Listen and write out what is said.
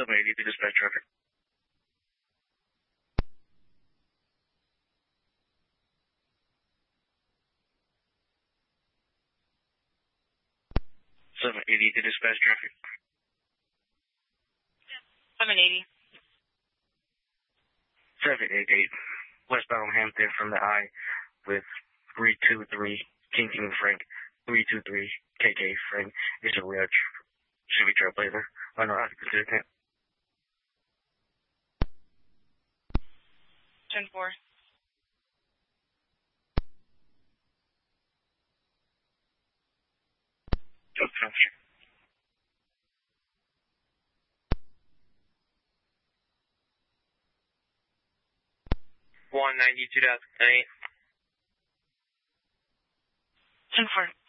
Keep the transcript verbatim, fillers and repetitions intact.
seven eighty to dispatch traffic. seven eighty to dispatch traffic. seven eighty. seven eighty-eight. Westbound Hampton from the I with three two three King King Frank, three two three K K Frank. It's a red Chevy Trailblazer. Under occupancy intent. ten four. one ninety-two thousand eight. ten four.